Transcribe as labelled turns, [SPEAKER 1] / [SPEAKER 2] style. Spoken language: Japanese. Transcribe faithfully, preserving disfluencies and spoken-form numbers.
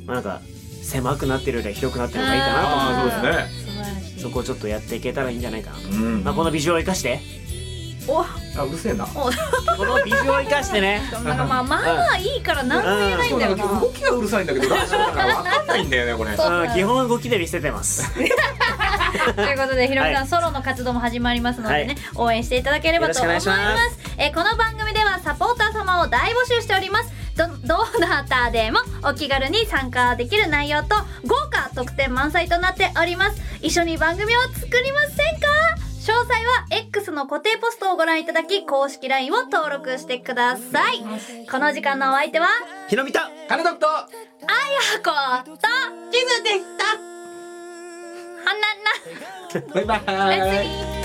[SPEAKER 1] まあ、なんか狭くなってるよりは広くなってる方がいいかなと思います。
[SPEAKER 2] そうですね。
[SPEAKER 1] そこをちょっとやっていけたらいいんじゃないかなと、
[SPEAKER 2] うん
[SPEAKER 1] まあ、このビジュを生かして
[SPEAKER 2] あうるせえな。
[SPEAKER 1] このビジュを生かしてね
[SPEAKER 2] なんか
[SPEAKER 3] まあまあまあいいから何も言えないんだよな。
[SPEAKER 2] 動きがうるさいんだけどラジオだから分かんないんだよねこれ。
[SPEAKER 1] うん基本動きで見せてます
[SPEAKER 3] ということでひろみさん、
[SPEAKER 1] はい、
[SPEAKER 3] ソロの活動も始まりますのでね、
[SPEAKER 1] はい、
[SPEAKER 3] 応援していただければと思います。
[SPEAKER 1] よろしくお願いします。
[SPEAKER 3] えーこの番組ではサポーター様を大募集しております。どどなたでもお気軽に参加できる内容と豪華特典満載となっております。一緒に番組を作りませんか？詳細は X の固定ポストをご覧いただき公式 ライン を登録してください。この時間のお相手は
[SPEAKER 1] ひろみと
[SPEAKER 2] 金ドクと
[SPEAKER 3] あやこと
[SPEAKER 2] ジムでした。
[SPEAKER 3] はなな
[SPEAKER 2] バイバイ。
[SPEAKER 3] おやすみ。